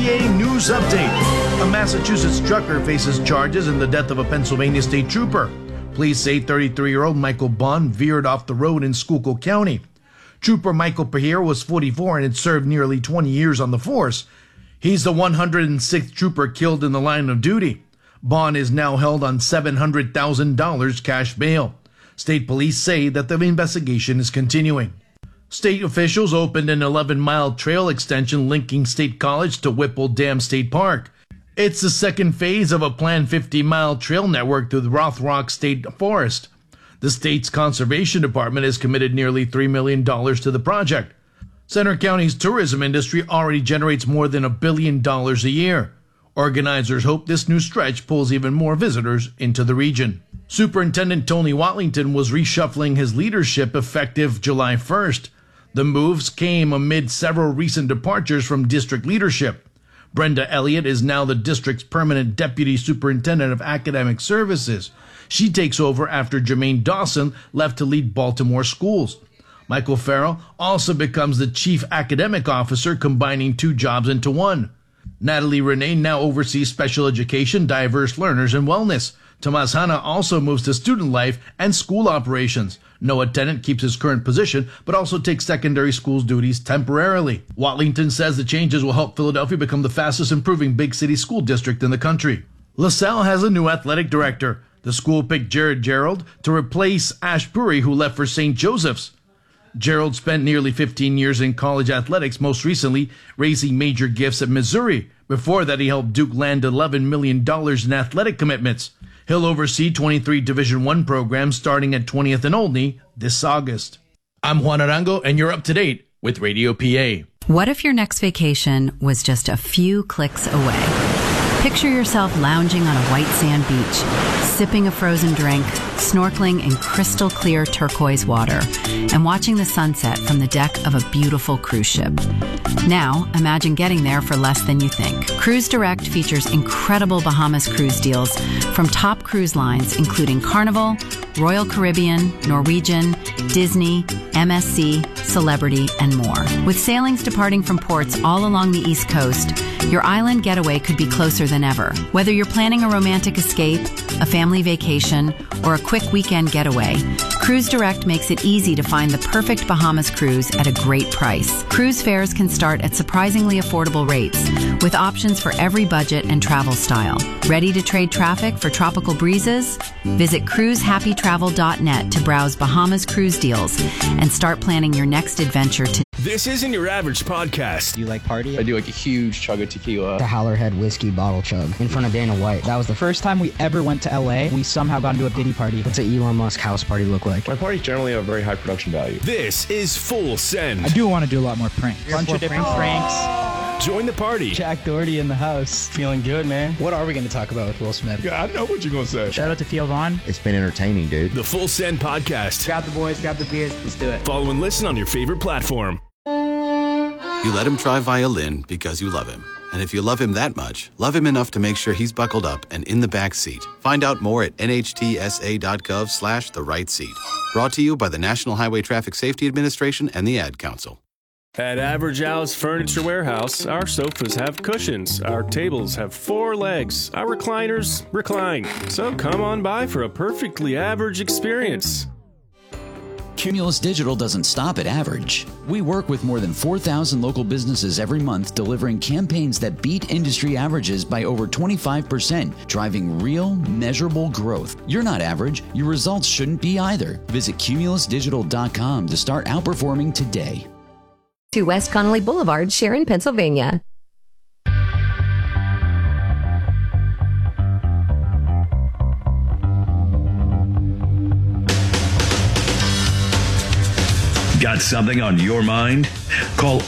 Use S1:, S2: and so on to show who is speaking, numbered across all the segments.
S1: WPA News Update. A Massachusetts trucker faces charges in the death of a Pennsylvania state trooper. Police say 33-year-old Michael Bond veered off the road in Schuylkill County. Trooper Michael Pereira was 44 and had served nearly 20 years on the force. He's the 106th trooper killed in the line of duty. Bond is now held on $700,000 cash bail. State police say that the investigation is continuing. State officials opened an 11-mile trail extension linking State College to Whipple Dam State Park. It's the second phase of a planned 50-mile trail network through the Rothrock State Forest. The state's conservation department has committed nearly $3 million to the project. Center County's tourism industry already generates more than $1 billion a year. Organizers hope this new stretch pulls even more visitors into the region. Superintendent Tony Watlington was reshuffling his leadership effective July 1st. The moves came amid several recent departures from district leadership. Brenda Elliott is now the district's permanent deputy superintendent of academic services. She takes over after Jermaine Dawson left to lead Baltimore schools. Michael Farrell also becomes the chief academic officer, combining two jobs into one. Natalie Renee now oversees special education, diverse learners, and wellness. Tomas Hanna also moves to student life and school operations. Noah Tennant keeps his current position, but also takes secondary schools duties temporarily. Watlington says the changes will help Philadelphia become the fastest improving big city school district in the country. LaSalle has a new athletic director. The school picked Jared Gerald to replace Ash Puri, who left for St. Joseph's. Gerald spent nearly 15 years in college athletics, most recently raising major gifts at Missouri. Before that, he helped Duke land $11 million in athletic commitments. He'll oversee 23 Division I programs starting at 20th and Olney this August. I'm Juan Arango, and you're up to date with Radio PA.
S2: What if your next vacation was just a few clicks away? Picture yourself lounging on a white sand beach, sipping a frozen drink, snorkeling in crystal clear turquoise water, and watching the sunset from the deck of a beautiful cruise ship. Now, imagine getting there for less than you think. Cruise Direct features incredible Bahamas cruise deals from top cruise lines including Carnival, Royal Caribbean, Norwegian, Disney, MSC, Celebrity, and more. With sailings departing from ports all along the East Coast, your island getaway could be closer than ever. Whether you're planning a romantic escape, a family vacation, or a quick weekend getaway, Cruise Direct makes it easy to find the perfect Bahamas cruise at a great price. Cruise fares can start at surprisingly affordable rates, with options for every budget and travel style. Ready to trade traffic for tropical breezes? Visit cruisehappytravel.net to browse Bahamas cruise deals and start planning your next adventure today.
S3: This isn't your average podcast.
S4: Do you like party?
S5: I do like a huge chug of tequila.
S4: The Howlerhead whiskey bottle chug in front of Dana White. That was the first time we ever went to LA. We somehow got into a Diddy party. What's an Elon Musk house party look like?
S6: My parties generally have very high production value.
S3: This is Full Send.
S7: I do want to do a lot more pranks.
S4: Bunch of different pranks.
S3: Join the party.
S4: Jack Doherty in the house.
S5: Feeling good, man.
S4: What are we going to talk about with Will Smith?
S6: Yeah, I know what you're going to say.
S7: Shout out to Theo Vaughn.
S5: It's been entertaining, dude.
S3: The Full Send podcast.
S4: Grab the boys, grab the beers, let's do it.
S3: Follow and listen on your favorite platform.
S8: You let him try violin because you love him. And if you love him that much, love him enough to make sure he's buckled up and in the back seat. Find out more at nhtsa.gov/the right seat. Brought to you by the National Highway Traffic Safety Administration and the Ad Council.
S9: At Average Al's Furniture Warehouse, our sofas have cushions, our tables have 4 legs, our recliners recline. So come on by for a perfectly average experience.
S10: Cumulus Digital doesn't stop at average. We work with more than 4,000 local businesses every month, delivering campaigns that beat industry averages by over 25%, driving real, measurable growth. You're not average. Your results shouldn't be either. Visit cumulusdigital.com to start outperforming today.
S11: To West Connolly Boulevard, Sharon, Pennsylvania.
S12: Got something on your mind? Call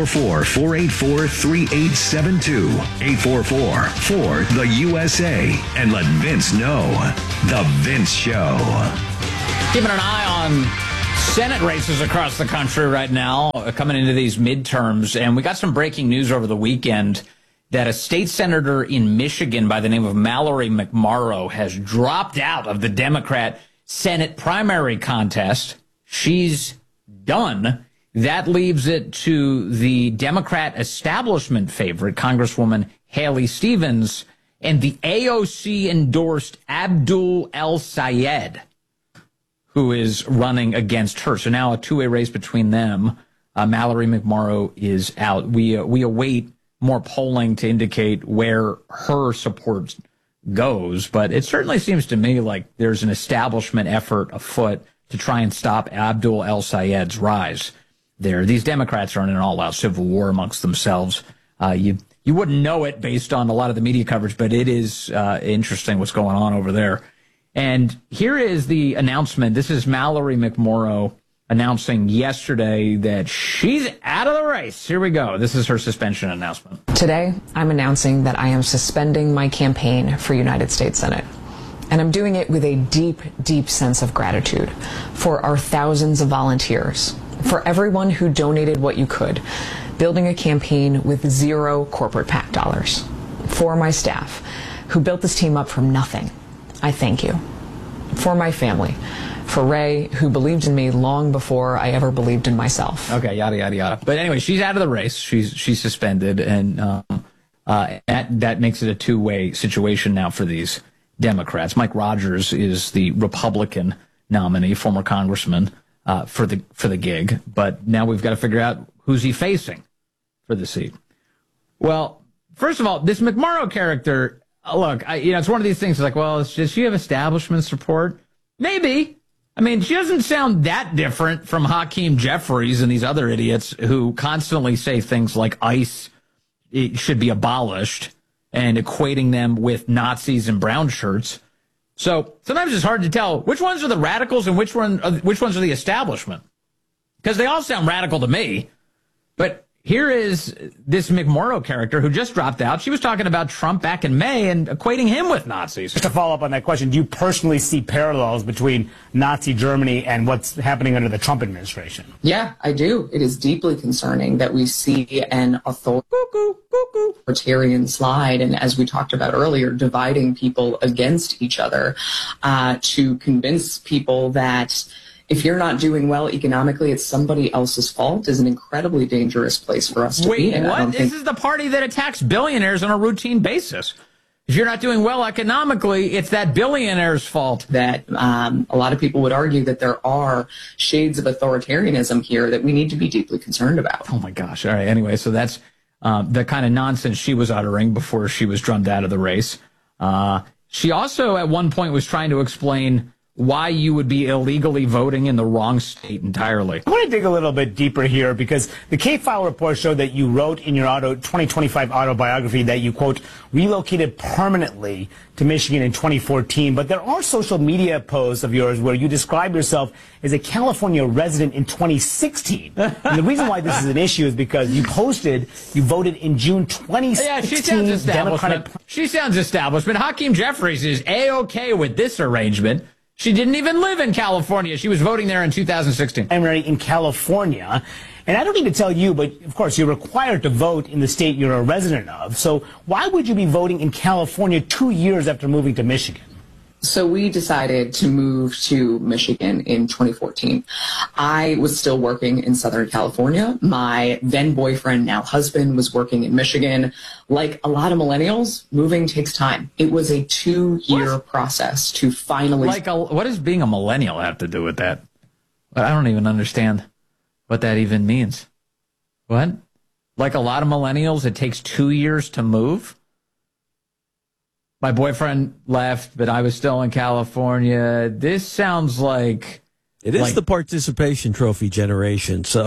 S12: 844-484-3872. 844-4-THE-USA. And let Vince know. The Vince Show.
S13: Keeping an eye on Senate races across the country right now, coming into these midterms. And we got some breaking news over the weekend that a state senator in Michigan by the name of Mallory McMorrow has dropped out of the Democrat Senate primary contest. She's done. That leaves it to the Democrat establishment favorite, Congresswoman Haley Stevens, and the AOC-endorsed Abdul El-Sayed, who is running against her. So now a two-way race between them. Mallory McMorrow is out. We await more polling to indicate where her support goes, but it certainly seems to me like there's an establishment effort afoot to try and stop Abdul El-Sayed's rise there. These Democrats are in an all-out civil war amongst themselves. You wouldn't know it based on a lot of the media coverage, but it is interesting what's going on over there. And here is the announcement. This is Mallory McMorrow announcing yesterday that she's out of the race. Here we go. This is her suspension announcement.
S14: Today, I'm announcing that I am suspending my campaign for United States Senate. And I'm doing it with a deep, deep sense of gratitude for our thousands of volunteers, for everyone who donated what you could, building a campaign with zero corporate PAC dollars, for my staff who built this team up from nothing. I thank you. For my family, for Ray, who believed in me long before I ever believed in myself.
S13: Okay, yada, yada, yada. But anyway, she's out of the race. She's suspended, and that makes it a two-way situation now for these Democrats. Mike Rogers is the Republican nominee, former congressman, for the gig. But now we've got to figure out who's he facing for the seat. Well, first of all, this McMorrow character, look, it's one of these things like, well, does she have establishment support? Maybe. I mean, she doesn't sound that different from Hakeem Jeffries and these other idiots who constantly say things like ICE should be abolished and equating them with Nazis and brown shirts. So sometimes it's hard to tell which ones are the radicals and which ones are the establishment, because they all sound radical to me. But here is this McMorrow character who just dropped out. She was talking about Trump back in May and equating him with Nazis.
S15: Just to follow up on that question, do you personally see parallels between Nazi Germany and what's happening under the Trump administration?
S16: Yeah, I do. It is deeply concerning that we see an authoritarian slide, and as we talked about earlier, dividing people against each other to convince people that if you're not doing well economically, it's somebody else's fault is an incredibly dangerous place for us to be in.
S13: Wait, what? This is the party that attacks billionaires on a routine basis. If you're not doing well economically, it's that billionaire's fault.
S16: That a lot of people would argue that there are shades of authoritarianism here that we need to be deeply concerned about.
S13: Oh, my gosh. All right. Anyway, so that's the kind of nonsense she was uttering before she was drummed out of the race. She also, at one point, was trying to explain why you would be illegally voting in the wrong state entirely.
S15: I want to dig a little bit deeper here because the K-File report showed that you wrote in your 2025 autobiography that you, quote, relocated permanently to Michigan in 2014. But there are social media posts of yours where you describe yourself as a California resident in 2016. And the reason why this is an issue is because you voted in June 2016.
S13: Yeah, she sounds establishment. She sounds establishment. Hakeem Jeffries is A-OK with this arrangement. She didn't even live in California. She was voting there in 2016.
S15: Primary in California. And I don't need to tell you, but of course you're required to vote in the state you're a resident of. So why would you be voting in California 2 years after moving to Michigan?
S16: So we decided to move to Michigan in 2014. I was still working in Southern California. My then boyfriend, now husband, was working in Michigan. Like a lot of millennials, moving takes time. It was a 2-year process to finally...
S13: what does being a millennial have to do with that? I don't even understand what that even means. What? Like a lot of millennials, it takes 2 years to move? My boyfriend left, but I was still in California. This sounds like...
S17: It is the participation trophy generation, so...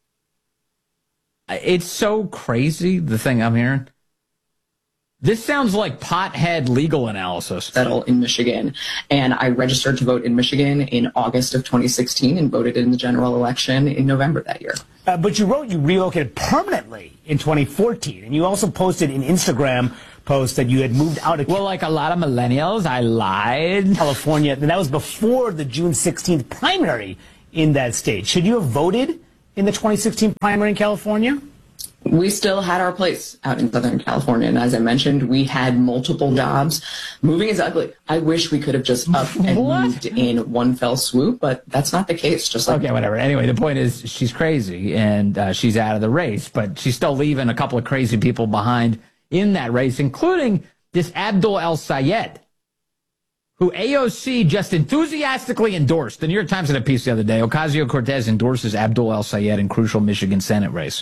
S13: It's so crazy, the thing I'm hearing. This sounds like pothead legal analysis.
S16: Settle in Michigan. And I registered to vote in Michigan in August of 2016 and voted in the general election in November that year.
S15: But you wrote you relocated permanently in 2014. And you also posted an Instagram post that you had moved out of...
S13: Well, like a lot of millennials, I lied.
S15: California. And that was before the June 16th primary in that state. Should you have voted in the 2016 primary in California?
S16: we still had our place out in Southern California. And as I mentioned, we had multiple jobs. Moving is ugly. I wish we could have just up and moved in one fell swoop, but that's not the case. Just like
S13: okay, whatever. Anyway, the point is she's crazy and she's out of the race, but she's still leaving a couple of crazy people behind in that race, including this Abdul El-Sayed, who AOC just enthusiastically endorsed. The New York Times had a piece the other day. Ocasio-Cortez endorses Abdul El-Sayed in crucial Michigan Senate race.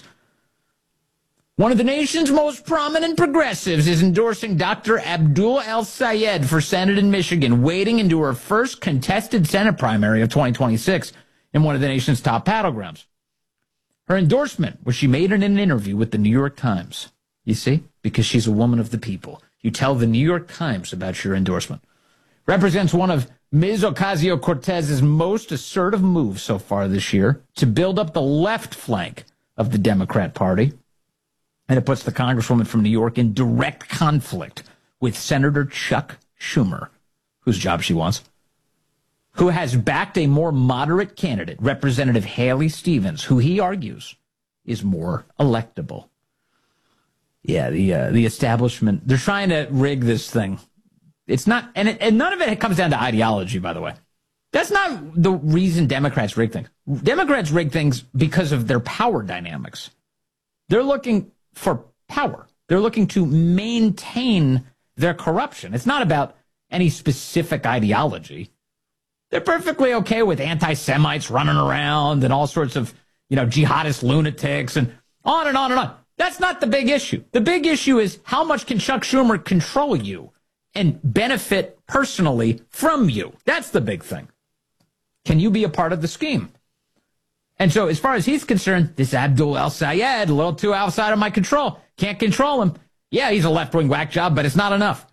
S13: One of the nation's most prominent progressives is endorsing Dr. Abdul El-Sayed for Senate in Michigan, wading into her first contested Senate primary of 2026 in one of the nation's top battlegrounds. Her endorsement was she made in an interview with the New York Times. You see? Because she's a woman of the people. You tell the New York Times about your endorsement. Represents one of Ms. Ocasio-Cortez's most assertive moves so far this year to build up the left flank of the Democrat Party. And it puts the Congresswoman from New York in direct conflict with Senator Chuck Schumer, whose job she wants, who has backed a more moderate candidate, Representative Haley Stevens, who he argues is more electable. Yeah, the establishment, they're trying to rig this thing. It's not, and none of it comes down to ideology, by the way. That's not the reason Democrats rig things. Democrats rig things because of their power dynamics. They're looking for power. They're looking to maintain their corruption. It's not about any specific ideology. They're perfectly okay with anti-Semites running around and all sorts of, jihadist lunatics and on and on and on. That's not the big issue. The big issue is how much can Chuck Schumer control you and benefit personally from you? That's the big thing. Can you be a part of the scheme? And so as far as he's concerned, this Abdul El-Sayed, a little too outside of my control. Can't control him. Yeah, he's a left-wing whack job, but it's not enough.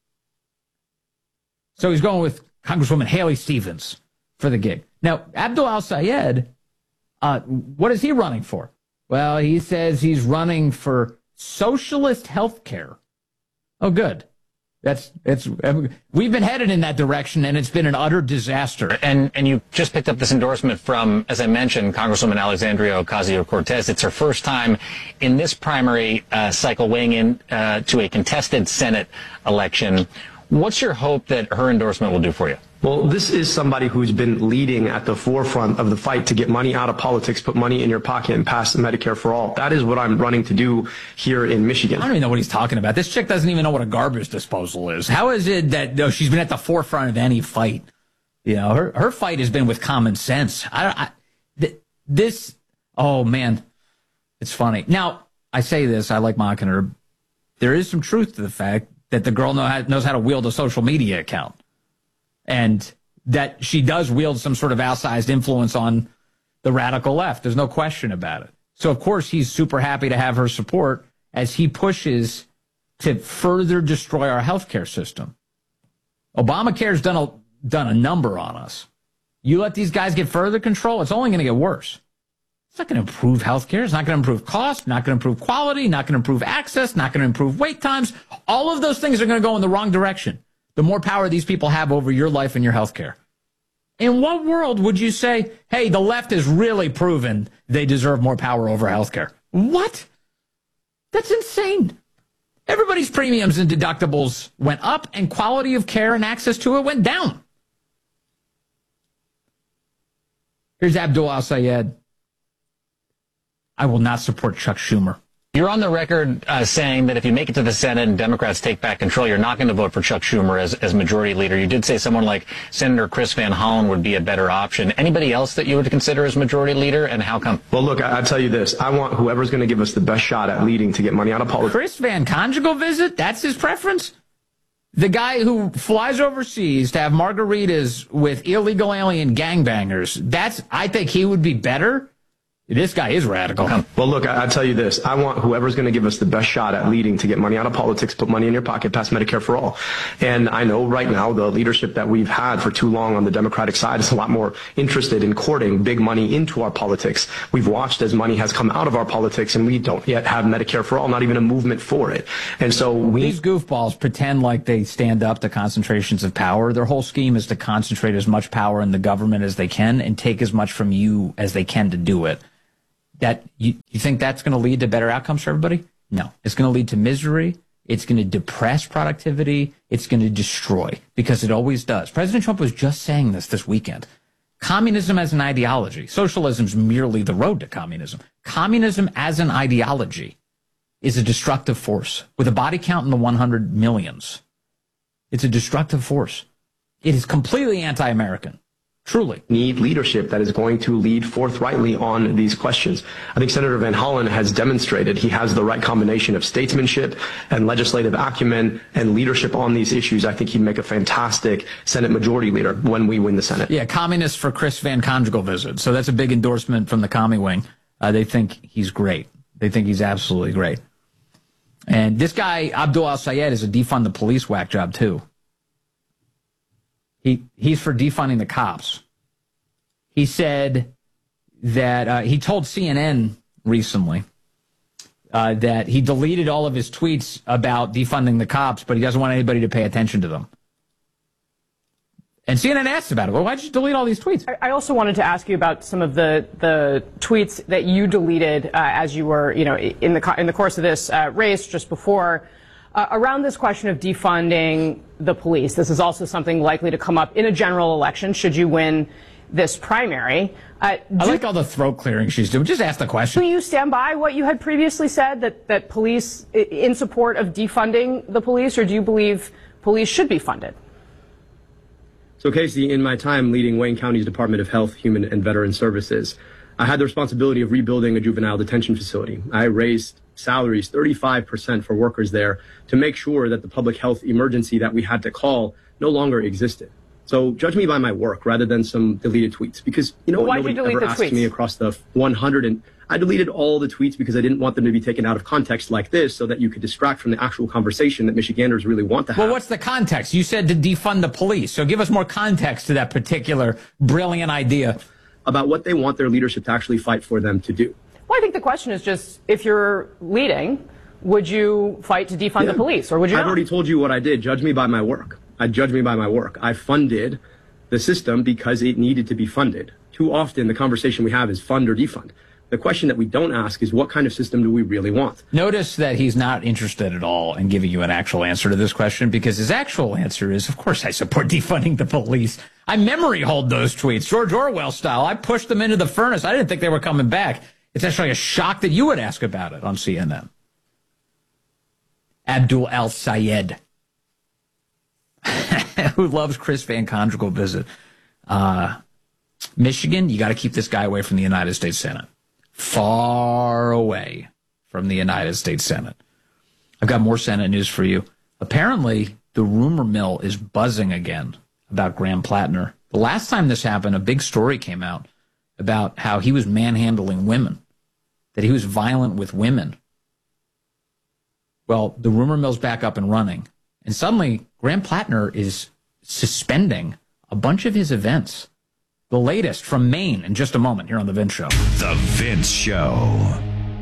S13: So he's going with Congresswoman Haley Stevens for the gig. Now, Abdul El-Sayed, what is he running for? Well, he says he's running for socialist health care. Oh, good. We've been headed in that direction, and it's been an utter disaster.
S18: And you just picked up this endorsement from, as I mentioned, Congresswoman Alexandria Ocasio-Cortez. It's her first time in this primary cycle weighing in to a contested Senate election. What's your hope that her endorsement will do for you?
S19: Well, this is somebody who's been leading at the forefront of the fight to get money out of politics, put money in your pocket, and pass Medicare for all. That is what I'm running to do here in Michigan.
S13: I don't even know what he's talking about. This chick doesn't even know what a garbage disposal is. How is it that she's been at the forefront of any fight? Her fight has been with common sense. Oh, man, it's funny. Now, I say this, I like mocking her. There is some truth to the fact that the girl knows how to wield a social media account. And that she does wield some sort of outsized influence on the radical left. There's no question about it. So, of course, he's super happy to have her support as he pushes to further destroy our healthcare system. Obamacare's done a number on us. You let these guys get further control, it's only going to get worse. It's not going to improve healthcare. It's not going to improve cost, not going to improve quality, not going to improve access, not going to improve wait times. All of those things are going to go in the wrong direction. The more power these people have over your life and your health care. In what world would you say, hey, the left has really proven they deserve more power over health care? What? That's insane. Everybody's premiums and deductibles went up, and quality of care and access to it went down. Here's Abdul El-Sayed. I will not support Chuck Schumer.
S18: You're on the record saying that if you make it to the Senate and Democrats take back control, you're not going to vote for Chuck Schumer as majority leader. You did say someone like Senator Chris Van Hollen would be a better option. Anybody else that you would consider as majority leader, and how come?
S19: Well, look, I tell you this. I want whoever's going to give us the best shot at leading to get money out of politics.
S13: Chris Van Conjugal visit? That's his preference? The guy who flies overseas to have margaritas with illegal alien gangbangers. I think he would be better. This guy is radical.
S19: Well, look, I tell you this. I want whoever's going to give us the best shot at leading to get money out of politics, put money in your pocket, pass Medicare for all. And I know right now the leadership that we've had for too long on the Democratic side is a lot more interested in courting big money into our politics. We've watched as money has come out of our politics, and we don't yet have Medicare for all, not even a movement for it. And so
S13: these goofballs pretend like they stand up to concentrations of power. Their whole scheme is to concentrate as much power in the government as they can and take as much from you as they can to do it. That you think that's going to lead to better outcomes for everybody? No. It's going to lead to misery. It's going to depress productivity. It's going to destroy, because it always does. President Trump was just saying this weekend. Communism as an ideology. Socialism is merely the road to communism. Communism as an ideology is a destructive force with a body count in the 100 millions. It's a destructive force. It is completely anti-American. Truly.
S19: Need leadership that is going to lead forthrightly on these questions. I think Senator Van Hollen has demonstrated he has the right combination of statesmanship and legislative acumen and leadership on these issues. I think he'd make a fantastic Senate Majority Leader when we win the Senate.
S13: Yeah, communists for Chris Van Conjugal visit. So that's a big endorsement from the commie wing. They think he's great. They think he's absolutely great. And this guy, Abdul Al-Sayed, is a defund the police whack job, too. He's for defunding the cops. He said that he told CNN recently that he deleted all of his tweets about defunding the cops, but he doesn't want anybody to pay attention to them. And CNN asked about it. Well, why'd you delete all these tweets?
S20: I also wanted to ask you about some of the tweets that you deleted as you were, in the course of this race just before. Around this question of defunding the police, this is also something likely to come up in a general election should you win this primary.
S13: I like all the throat clearing she's doing. Just ask the question.
S20: Do you stand by what you had previously said, that police, in support of defunding the police, or do you believe police should be funded?
S19: So, Casey, in my time leading Wayne County's Department of Health, Human and Veteran Services, I had the responsibility of rebuilding a juvenile detention facility. I raised salaries 35% for workers there to make sure that the public health emergency that we had to call no longer existed. So judge me by my work rather than some deleted tweets, because nobody ever asked me across the 100, and I deleted all the tweets because I didn't want them to be taken out of context like this, so that you could distract from the actual conversation that Michiganders really want to have.
S13: Well, what's the context? You said to defund the police, so give us more context to that particular brilliant idea
S19: about what they want their leadership to actually fight for them to do.
S20: Well, I think the question is just, if you're leading, would you fight to defund the police, or would you not?
S19: I've already told you what I did. Judge me by my work. Judge me by my work. I funded the system because it needed to be funded. Too often, the conversation we have is fund or defund. The question that we don't ask is, what kind of system do we really want?
S13: Notice that he's not interested at all in giving you an actual answer to this question, because his actual answer is, of course, I support defunding the police. I memory hold those tweets, George Orwell style. I pushed them into the furnace. I didn't think they were coming back. It's actually a shock that you would ask about it on CNN. Abdul Al-Sayed, who loves Chris Van Conjugal visit. Michigan, you got to keep this guy away from the United States Senate. Far away from the United States Senate. I've got more Senate news for you. Apparently, the rumor mill is buzzing again about Graham Plattner. The last time this happened, a big story came out about how he was manhandling women, that he was violent with women. Well, the rumor mill's back up and running. And suddenly, Graham Plattner is suspending a bunch of his events. The latest from Maine in just a moment here on The Vince Show.
S12: The Vince Show.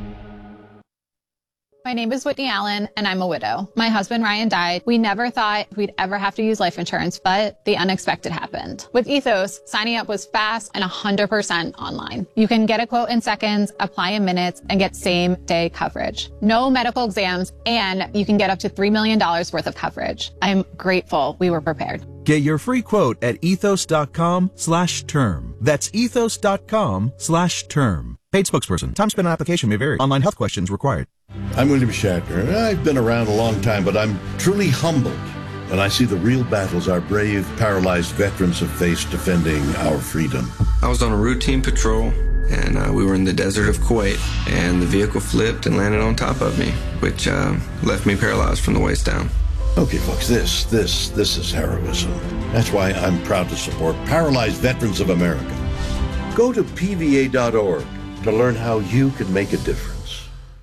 S21: My name is Whitney Allen, and I'm a widow. My husband, Ryan, died. We never thought we'd ever have to use life insurance, but the unexpected happened. With Ethos, signing up was fast and 100% online. You can get a quote in seconds, apply in minutes, and get same-day coverage. No medical exams, and you can get up to $3 million worth of coverage. I'm grateful we were prepared.
S22: Get your free quote at ethos.com/term. That's ethos.com/term. Paid spokesperson. Time spent on application may vary. Online health questions required.
S23: I'm William Shatner. I've been around a long time, but I'm truly humbled when I see the real battles our brave, paralyzed veterans have faced defending our freedom.
S24: I was on a routine patrol, and we were in the desert of Kuwait, and the vehicle flipped and landed on top of me, which left me paralyzed from the waist down.
S23: Okay, folks, this is heroism. That's why I'm proud to support Paralyzed Veterans of America. Go to PVA.org to learn how you can make a difference.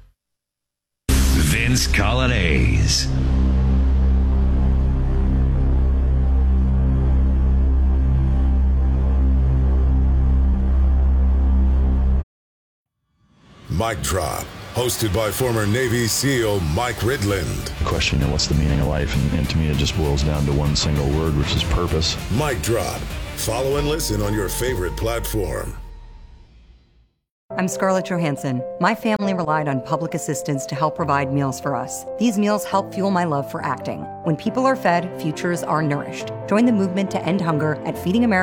S12: Vince Colonnese.
S25: Mic Drop, hosted by former Navy SEAL Mike Ridland.
S6: The question, what's the meaning of life? And to me, it just boils down to one single word, which is purpose.
S25: Mic Drop. Follow and listen on your favorite platform.
S1: I'm Scarlett Johansson. My family relied on public assistance to help provide meals for us. These meals help fuel my love for acting. When people are fed, futures are nourished. Join the movement to end hunger at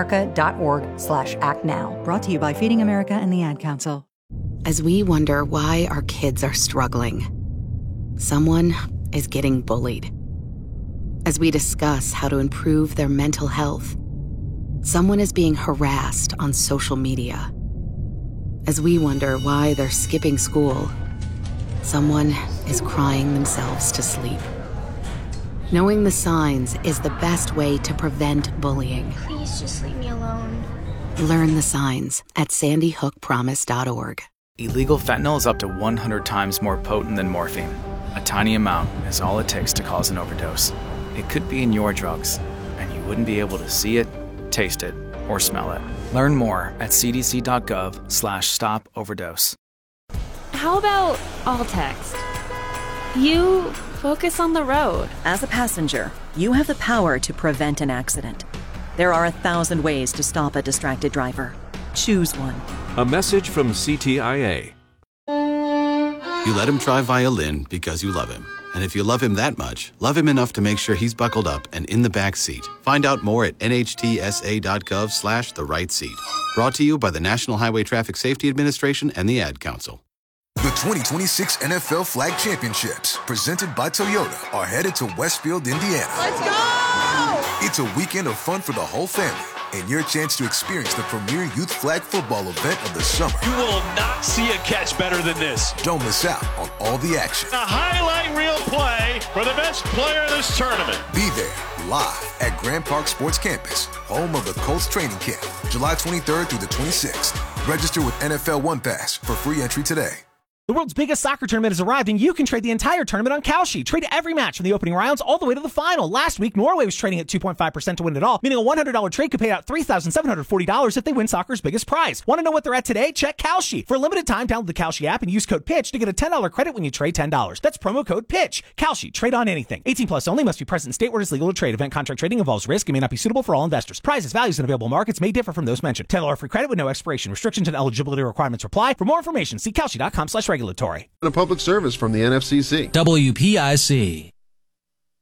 S1: feedingamerica.org/actnow. Brought to you by Feeding America and the Ad Council.
S2: As we wonder why our kids are struggling, someone is getting bullied. As we discuss how to improve their mental health, someone is being harassed on social media. As we wonder why they're skipping school, someone is crying themselves to sleep. Knowing the signs is the best way to prevent bullying.
S4: Please just leave me alone.
S2: Learn the signs at sandyhookpromise.org.
S5: Illegal fentanyl is up to 100 times more potent than morphine. A tiny amount is all it takes to cause an overdose. It could be in your drugs, and you wouldn't be able to see it, taste it, or smell it. Learn more at cdc.gov/stop-overdose.
S7: How about all text? You focus on the road.
S26: As a passenger, you have the power to prevent an accident. There are 1,000 ways to stop a distracted driver. Choose one.
S27: A message from CTIA.
S8: You let him try violin because you love him. And if you love him that much, love him enough to make sure he's buckled up and in the back seat. Find out more at nhtsa.gov/the-right-seat. Brought to you by the National Highway Traffic Safety Administration and the Ad Council.
S28: The 2026 NFL Flag Championships, presented by Toyota, are headed to Westfield, Indiana.
S29: Let's go!
S28: It's a weekend of fun for the whole family and your chance to experience the premier youth flag football event of the summer.
S29: You will not see a catch better than this.
S28: Don't miss out on all the action.
S29: A highlight reel play for the best player of this tournament.
S28: Be there live at Grand Park Sports Campus, home of the Colts training camp, July 23rd through the 26th. Register with NFL One Pass for free entry today.
S30: The world's biggest soccer tournament has arrived, and you can trade the entire tournament on Kalshi. Trade every match from the opening rounds all the way to the final. Last week, Norway was trading at 2.5% to win it all, meaning a $100 trade could pay out $3,740 if they win soccer's biggest prize. Want to know what they're at today? Check Kalshi. For a limited time, download the Kalshi app and use code PITCH to get a $10 credit when you trade $10. That's promo code PITCH. Kalshi. Trade on anything. 18 plus only. Must be present in state where it's legal to trade. Event contract trading involves risk and may not be suitable for all investors. Prizes, values, and available markets may differ from those mentioned. $10 free credit with no expiration. Restrictions and eligibility requirements apply. For more information, see Kalshi.com/regulatory.
S31: A public service from the NFCC.
S32: WPIC.